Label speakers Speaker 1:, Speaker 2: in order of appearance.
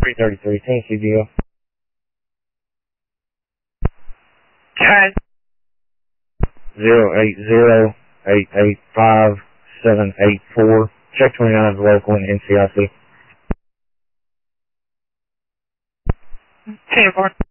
Speaker 1: 333, TCGO. 080885784. Check 29 is local in NCIC.
Speaker 2: 10-4.